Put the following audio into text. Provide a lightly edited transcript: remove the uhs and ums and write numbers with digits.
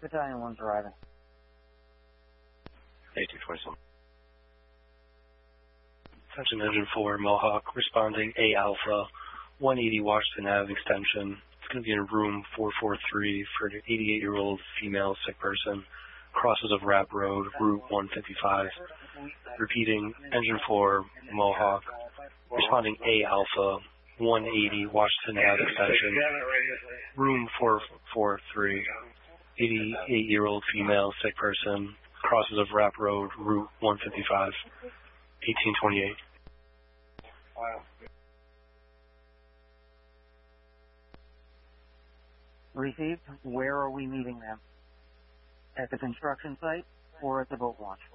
Battalion 1's arriving. 8227. Attention Engine 4, Mohawk, responding A Alpha, 180 Washington Ave extension. It's going to be in room 443 for an 88-year-old female sick person. Crosses of Rapp Road, Route 155. Repeating, Engine 4, Mohawk, responding A Alpha, 180 Washington Ave extension. Room 443, 88-year-old female sick person. Crosses of Rapp Road, Route 155. 1828. Received. Where are we meeting them? At the construction site or at the boat launch?